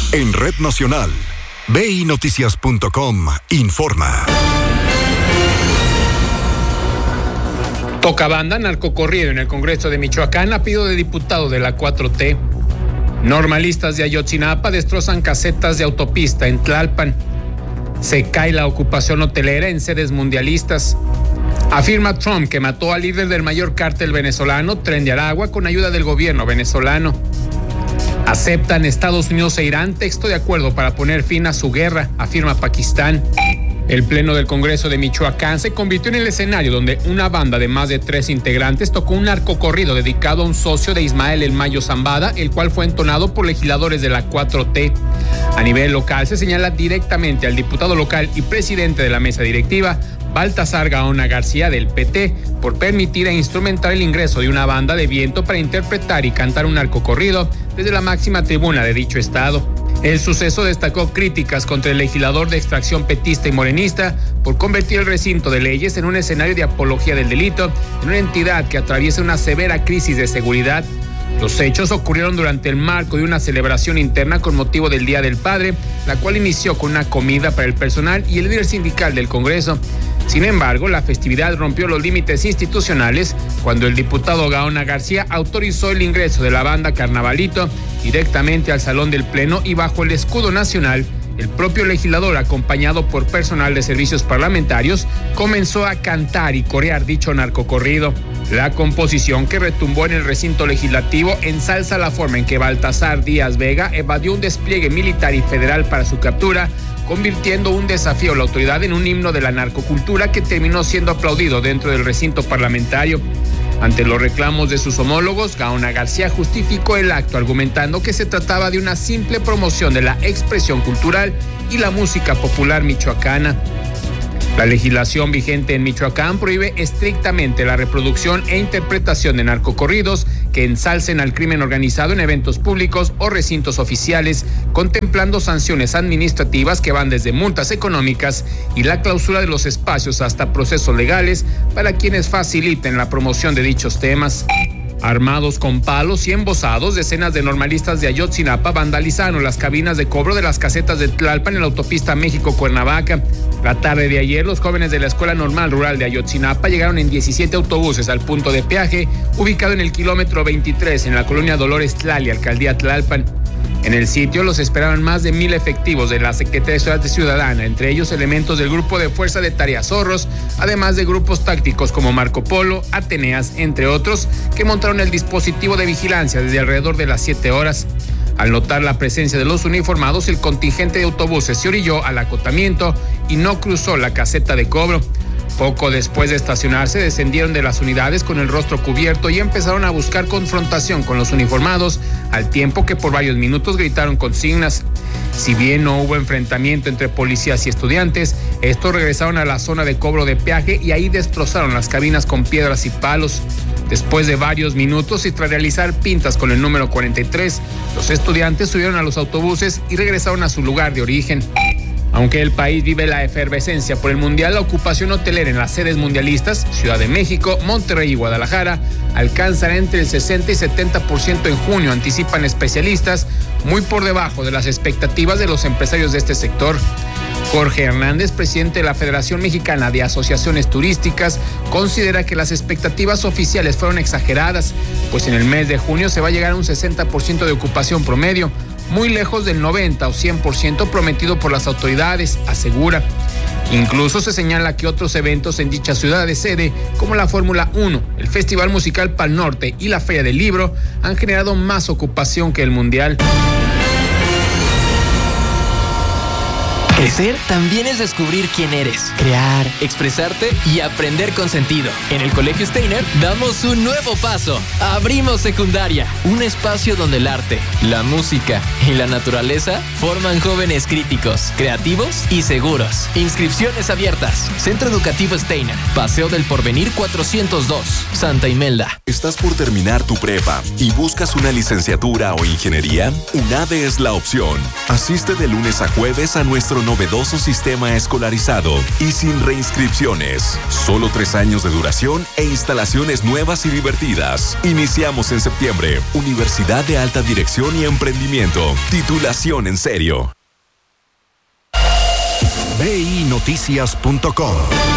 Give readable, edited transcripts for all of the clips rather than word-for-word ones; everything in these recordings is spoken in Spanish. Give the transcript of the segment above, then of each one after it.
En Red Nacional, BINoticias.com informa. Toca banda narcocorrido en el Congreso de Michoacán a pedido de diputados de la 4T. Normalistas de Ayotzinapa destrozan casetas de autopista en Tlalpan. Se cae la ocupación hotelera en sedes mundialistas. Afirma Trump que mató al líder del mayor cártel venezolano, Tren de Aragua, con ayuda del gobierno venezolano. Aceptan Estados Unidos e Irán texto de acuerdo para poner fin a su guerra, afirma Pakistán. El Pleno del Congreso de Michoacán se convirtió en el escenario donde una banda de más de 3 integrantes tocó un narcocorrido dedicado a un socio de Ismael El Mayo Zambada, el cual fue entonado por legisladores de la 4T. A nivel local se señala directamente al diputado local y presidente de la mesa directiva, Baltasar Gaona García del PT, por permitir e instrumentar el ingreso de una banda de viento para interpretar y cantar un narcocorrido desde la máxima tribuna de dicho estado. El suceso destacó críticas contra el legislador de extracción petista y morenista por convertir el recinto de leyes en un escenario de apología del delito en una entidad que atraviesa una severa crisis de seguridad. Los hechos ocurrieron durante el marco de una celebración interna con motivo del Día del Padre, la cual inició con una comida para el personal y el líder sindical del Congreso. Sin embargo, la festividad rompió los límites institucionales cuando el diputado Gaona García autorizó el ingreso de la banda Carnavalito directamente al salón del Pleno y bajo el escudo nacional. El propio legislador, acompañado por personal de servicios parlamentarios, comenzó a cantar y corear dicho narcocorrido. La composición, que retumbó en el recinto legislativo, ensalza la forma en que Baltasar Díaz Vega evadió un despliegue militar y federal para su captura, convirtiendo un desafío a la autoridad en un himno de la narcocultura que terminó siendo aplaudido dentro del recinto parlamentario. Ante los reclamos de sus homólogos, Gaona García justificó el acto argumentando que se trataba de una simple promoción de la expresión cultural y la música popular michoacana. La legislación vigente en Michoacán prohíbe estrictamente la reproducción e interpretación de narcocorridos que ensalcen al crimen organizado en eventos públicos o recintos oficiales, contemplando sanciones administrativas que van desde multas económicas y la clausura de los espacios hasta procesos legales para quienes faciliten la promoción de dichos temas. Armados con palos y embosados, decenas de normalistas de Ayotzinapa vandalizaron las cabinas de cobro de las casetas de Tlalpan en la autopista México-Cuernavaca. La tarde de ayer, los jóvenes de la Escuela Normal Rural de Ayotzinapa llegaron en 17 autobuses al punto de peaje, ubicado en el kilómetro 23 en la colonia Dolores Tlali, alcaldía Tlalpan. En el sitio los esperaban más de 1,000 efectivos de la Secretaría de Seguridad Ciudadana, entre ellos elementos del Grupo de Fuerza de Tarea Zorros, además de grupos tácticos como Marco Polo, Ateneas, entre otros, que montaron el dispositivo de vigilancia desde alrededor de las 7 horas. Al notar la presencia de los uniformados, el contingente de autobuses se orilló al acotamiento y no cruzó la caseta de cobro. Poco después de estacionarse, descendieron de las unidades con el rostro cubierto y empezaron a buscar confrontación con los uniformados, al tiempo que por varios minutos gritaron consignas. Si bien no hubo enfrentamiento entre policías y estudiantes, estos regresaron a la zona de cobro de peaje y ahí destrozaron las cabinas con piedras y palos. Después de varios minutos y tras realizar pintas con el número 43, los estudiantes subieron a los autobuses y regresaron a su lugar de origen. Aunque el país vive la efervescencia por el Mundial, la ocupación hotelera en las sedes mundialistas, Ciudad de México, Monterrey y Guadalajara, alcanzará entre el 60 y 70% en junio, anticipan especialistas, muy por debajo de las expectativas de los empresarios de este sector. Jorge Hernández, presidente de la Federación Mexicana de Asociaciones Turísticas, considera que las expectativas oficiales fueron exageradas, pues en el mes de junio se va a llegar a un 60% de ocupación promedio, muy lejos del 90 o 100% prometido por las autoridades, asegura. Incluso se señala que otros eventos en dicha ciudad de sede, como la Fórmula 1, el Festival Musical Pal Norte y la Feria del Libro, han generado más ocupación que el Mundial. Crecer también es descubrir quién eres, crear, expresarte y aprender con sentido. En el Colegio Steiner damos un nuevo paso. Abrimos secundaria, un espacio donde el arte, la música y la naturaleza forman jóvenes críticos, creativos y seguros. Inscripciones abiertas. Centro Educativo Steiner, Paseo del Porvenir 402, Santa Imelda. ¿Estás por terminar tu prepa y buscas una licenciatura o ingeniería? UNADE es la opción. Asiste de lunes a jueves a nuestro novedoso sistema escolarizado y sin reinscripciones. Solo 3 años de duración e instalaciones nuevas y divertidas. Iniciamos en septiembre. Universidad de Alta Dirección y Emprendimiento. Titulación en serio. BINoticias.com.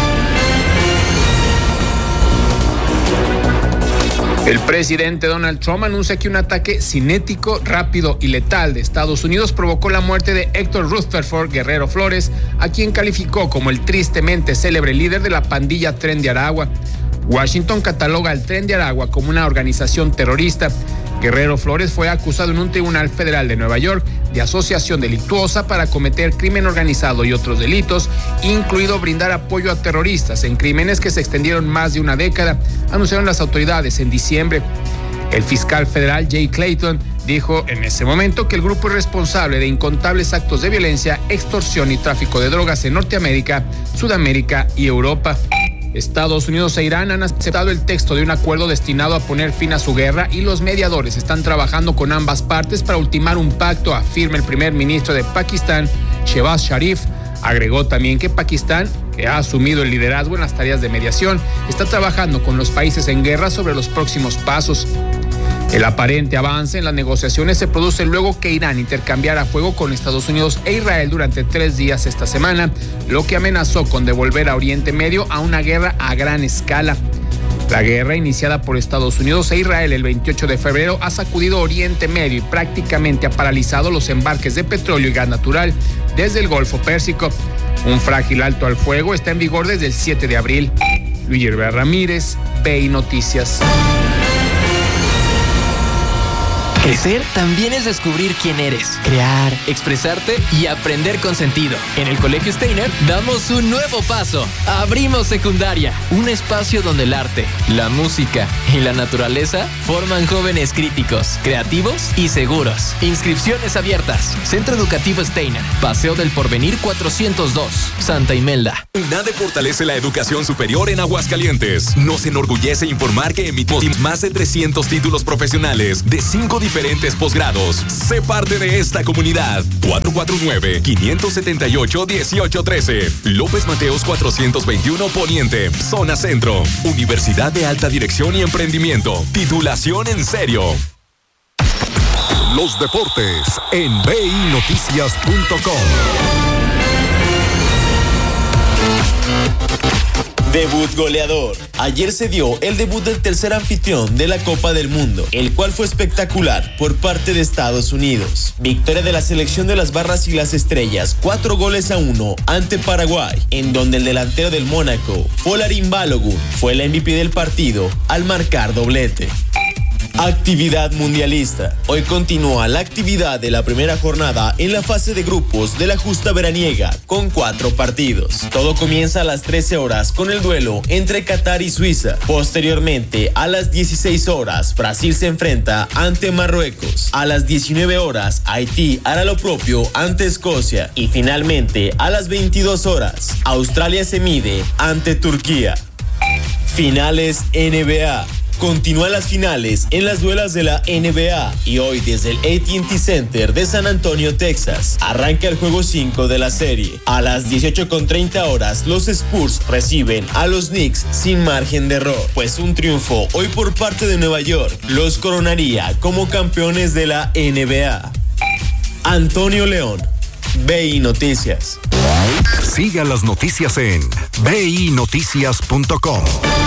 El presidente Donald Trump anuncia que un ataque cinético, rápido y letal de Estados Unidos provocó la muerte de Héctor Rutherford Guerrero Flores, a quien calificó como el tristemente célebre líder de la pandilla Tren de Aragua. Washington cataloga al Tren de Aragua como una organización terrorista. Guerrero Flores fue acusado en un tribunal federal de Nueva York de asociación delictuosa para cometer crimen organizado y otros delitos, incluido brindar apoyo a terroristas en crímenes que se extendieron más de una década, anunciaron las autoridades en diciembre. El fiscal federal Jay Clayton dijo en ese momento que el grupo es responsable de incontables actos de violencia, extorsión y tráfico de drogas en Norteamérica, Sudamérica y Europa. Estados Unidos e Irán han aceptado el texto de un acuerdo destinado a poner fin a su guerra y los mediadores están trabajando con ambas partes para ultimar un pacto, afirma el primer ministro de Pakistán, Shehbaz Sharif. Agregó también que Pakistán, que ha asumido el liderazgo en las tareas de mediación, está trabajando con los países en guerra sobre los próximos pasos. El aparente avance en las negociaciones se produce luego que Irán intercambiara fuego con Estados Unidos e Israel durante 3 días esta semana, lo que amenazó con devolver a Oriente Medio a una guerra a gran escala. La guerra, iniciada por Estados Unidos e Israel el 28 de febrero, ha sacudido Oriente Medio y prácticamente ha paralizado los embarques de petróleo y gas natural desde el Golfo Pérsico. Un frágil alto al fuego está en vigor desde el 7 de abril. Luis Herrera Ramírez, BI Noticias. Crecer también es descubrir quién eres, crear, expresarte y aprender con sentido. En el Colegio Steiner damos un nuevo paso. Abrimos secundaria, un espacio donde el arte, la música y la naturaleza forman jóvenes críticos, creativos y seguros. Inscripciones abiertas. Centro Educativo Steiner, Paseo del Porvenir 402, Santa Imelda. UNADE fortalece la educación superior en Aguascalientes. Nos enorgullece informar que emitimos más de 300 títulos profesionales de 5 diferentes posgrados. Sé parte de esta comunidad. 449-578-1813. López Mateos 421 Poniente, Zona Centro. Universidad de Alta Dirección y Emprendimiento. Titulación en serio. Los deportes en BINoticias.com. Debut goleador. Ayer se dio el debut del tercer anfitrión de la Copa del Mundo, el cual fue espectacular por parte de Estados Unidos. Victoria de la selección de las Barras y las Estrellas, 4-1 ante Paraguay, en donde el delantero del Mónaco, Folarin Balogun, fue el MVP del partido al marcar doblete. Actividad mundialista. Hoy continúa la actividad de la primera jornada en la fase de grupos de la justa veraniega con 4 partidos. Todo comienza a las 13 horas con el duelo entre Qatar y Suiza. Posteriormente, a las 16 horas, Brasil se enfrenta ante Marruecos. A las 19 horas, Haití hará lo propio ante Escocia. Y finalmente, a las 22 horas, Australia se mide ante Turquía. Finales NBA. Continúan las finales en las duelas de la NBA y hoy desde el AT&T Center de San Antonio, Texas, arranca el juego 5 de la serie. A las 18:30 horas, los Spurs reciben a los Knicks sin margen de error, pues un triunfo hoy por parte de Nueva York los coronaría como campeones de la NBA. Antonio León, BI Noticias. Siga las noticias en BINoticias.com.